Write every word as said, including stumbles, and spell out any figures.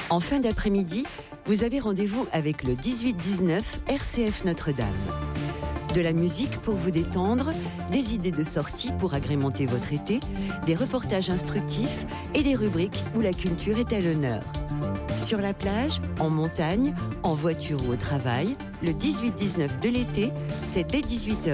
En fin d'après-midi, vous avez rendez-vous avec le dix-huit dix-neuf R C F Notre-Dame. De la musique pour vous détendre, des idées de sortie pour agrémenter votre été, des reportages instructifs et des rubriques où la culture est à l'honneur. Sur la plage, en montagne, en voiture ou au travail, le dix-huit dix-neuf de l'été, c'est dès dix-huit heures